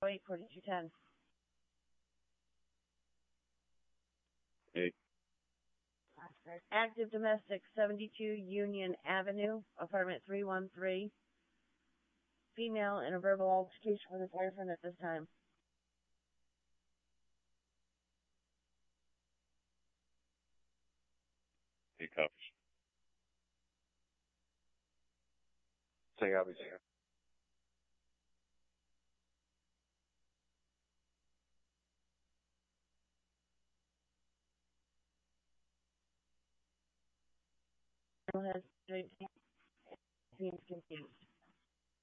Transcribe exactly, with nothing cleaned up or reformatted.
eight forty-two ten. Hey. Active domestic, seventy-two Union Avenue, apartment three one three. Female in a verbal altercation with his boyfriend at this time. Hey, copies. Say copies. Has seems confused.